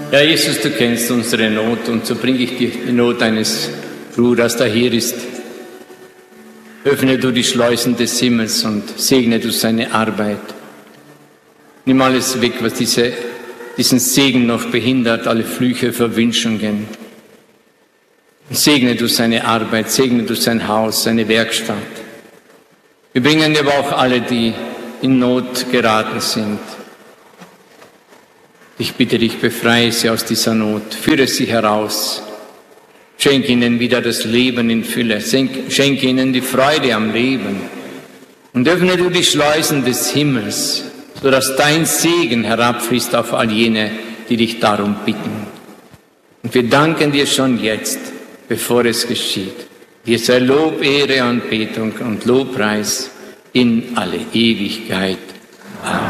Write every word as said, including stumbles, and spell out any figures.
Ja, Jesus, du kennst unsere Not, und so bringe ich dir die Not eines Bruders, der hier ist. Öffne du die Schleusen des Himmels und segne du seine Arbeit. Nimm alles weg, was diese, diesen Segen noch behindert, alle Flüche, Verwünschungen. Segne du seine Arbeit, segne du sein Haus, seine Werkstatt. Wir bringen dir aber auch alle, die in Not geraten sind. Ich bitte dich, befreie sie aus dieser Not, führe sie heraus, schenke ihnen wieder das Leben in Fülle, schenke ihnen die Freude am Leben und öffne du die Schleusen des Himmels, sodass dein Segen herabfließt auf all jene, die dich darum bitten. Und wir danken dir schon jetzt, bevor es geschieht. Dir sei Lob, Ehre, Anbetung und Lobpreis in alle Ewigkeit. Amen.